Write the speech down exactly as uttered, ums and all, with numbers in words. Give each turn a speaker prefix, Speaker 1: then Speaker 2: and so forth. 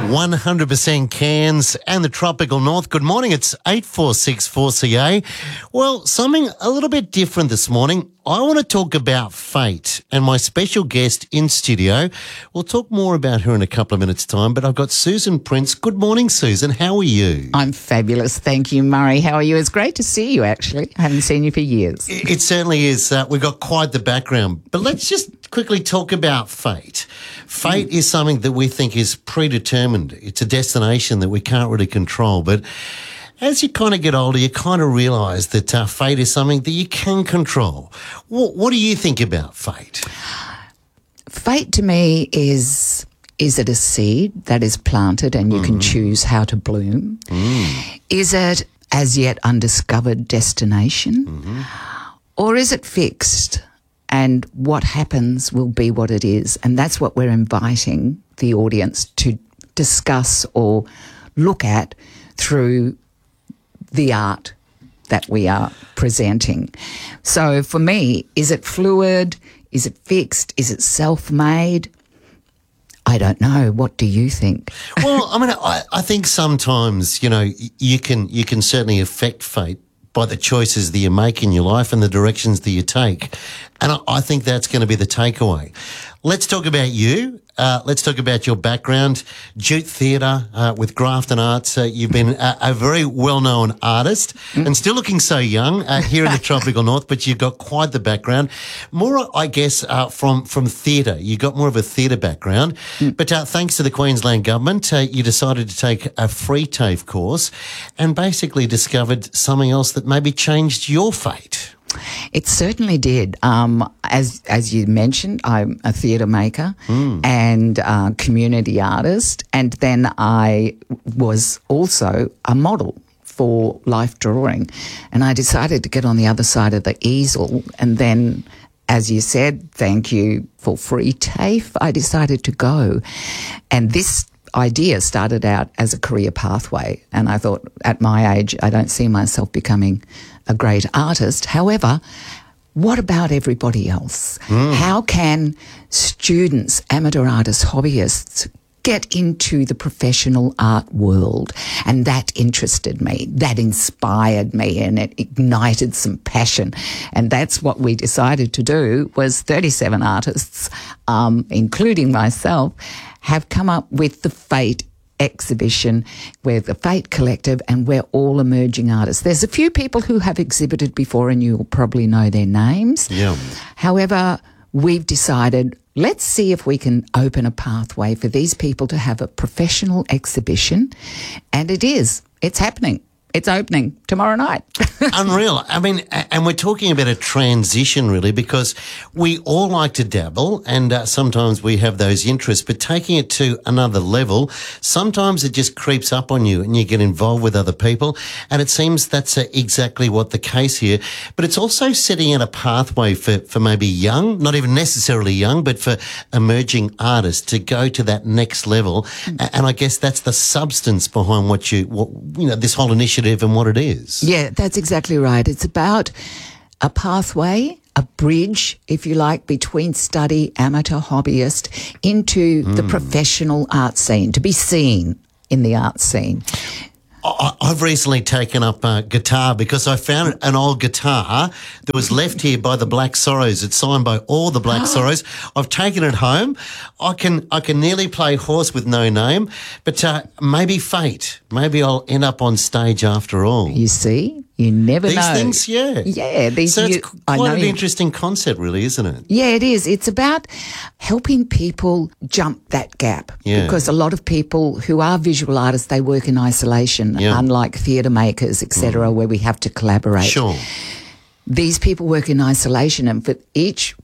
Speaker 1: one hundred percent Cairns and the tropical north. Good morning. It's eight four six four C A. Well, something a little bit different this morning. I want to talk about fate, and my special guest in studio. We'll talk more about her in a couple of minutes' time, but I've got Susan Prince. Good morning, Susan. How are you?
Speaker 2: I'm fabulous. Thank you, Murray. How are you? It's great to see you, actually. I haven't seen you for years.
Speaker 1: It certainly is. Uh, we've got quite the background, but let's just quickly talk about fate. Fate mm. is something that we think is predetermined. It's a destination that we can't really control, but as you kind of get older, you kind of realise that uh, fate is something that you can control. What, what do you think about fate?
Speaker 2: Fate to me is, is it a seed that is planted and you mm. can choose how to bloom? Mm. Is it as yet undiscovered destination? Mm-hmm. Or is it fixed and what happens will be what it is? And that's what we're inviting the audience to discuss or look at through the art that we are presenting. So for me, is it fluid? Is it fixed? Is it self-made? I don't know. What do you think?
Speaker 1: Well, I mean, I, I think sometimes, you know, you can you can certainly affect fate by the choices that you make in your life and the directions that you take. And I, I think that's going to be the takeaway. Let's talk about you. Uh, let's talk about your background. Jute Theatre uh, with Grafton Arts. Uh, you've been a, a very well-known artist mm. and still looking so young uh, here in the tropical north, but you've got quite the background. More, I guess, uh, from, from theatre. You got more of a theatre background. Mm. But uh, thanks to the Queensland Government, uh, you decided to take a free TAFE course and basically discovered something else that maybe changed your fate.
Speaker 2: It certainly did. Um, as as you mentioned, I'm a theatre maker mm. and uh, community artist, and then I was also a model for life drawing, and I decided to get on the other side of the easel, and then, as you said, thank you for free TAFE, I decided to go, and this idea started out as a career pathway, and I thought at my age I don't see myself becoming a great artist. However, what about everybody else? Mm. How can students, amateur artists, hobbyists get into the professional art world? And that interested me, that inspired me, and it ignited some passion. And that's what we decided to do, was thirty-seven artists, um, including myself, have come up with the Fate exhibition. We're the Fate Collective, and we're all emerging artists. There's a few people who have exhibited before, and you'll probably know their names.
Speaker 1: Yeah.
Speaker 2: However, we've decided, let's see if we can open a pathway for these people to have a professional exhibition, and it is. It's happening. It's opening tomorrow night.
Speaker 1: Unreal. I mean, and we're talking about a transition, really, because we all like to dabble, and uh, sometimes we have those interests, but taking it to another level, sometimes it just creeps up on you and you get involved with other people, and it seems that's uh, exactly what the case here. But it's also setting out a pathway for, for maybe young, not even necessarily young, but for emerging artists to go to that next level. Mm. And I guess that's the substance behind what you, what, you know, this whole initiative and what it is.
Speaker 2: Yeah, that's exactly right. It's about a pathway, a bridge, if you like, between study, amateur, hobbyist, into mm. the professional art scene, to be seen in the art scene.
Speaker 1: I've recently taken up uh, guitar because I found an old guitar that was left here by the Black Sorrows. It's signed by all the Black Sorrows. I've taken it home. I can I can nearly play Horse with No Name, but uh, maybe fate. Maybe I'll end up on stage after all.
Speaker 2: You see? You never
Speaker 1: these
Speaker 2: know.
Speaker 1: These things, yeah.
Speaker 2: Yeah. These,
Speaker 1: so it's
Speaker 2: you,
Speaker 1: quite
Speaker 2: I know
Speaker 1: an
Speaker 2: you,
Speaker 1: interesting concept, really, isn't it?
Speaker 2: Yeah, it is. It's about helping people jump that gap.
Speaker 1: Yeah.
Speaker 2: Because a lot of people who are visual artists, they work in isolation,
Speaker 1: yeah.
Speaker 2: unlike theatre makers, et cetera, mm. where we have to collaborate.
Speaker 1: Sure.
Speaker 2: These people work in isolation, and for each